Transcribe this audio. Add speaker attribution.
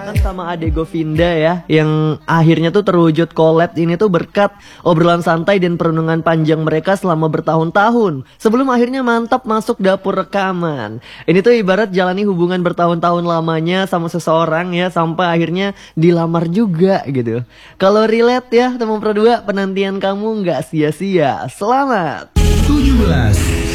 Speaker 1: sama Ade Govinda ya, yang akhirnya tuh terwujud collab ini tuh berkat obrolan santai dan perenungan panjang mereka selama bertahun-tahun sebelum akhirnya mantap masuk dapur rekaman. Ini tuh ibarat jalani hubungan bertahun-tahun lamanya sama seseorang ya, sampai akhirnya dilamar juga gitu. Kalau relate ya teman Pro 2, penantian kamu nggak sia-sia. Selamat
Speaker 2: 17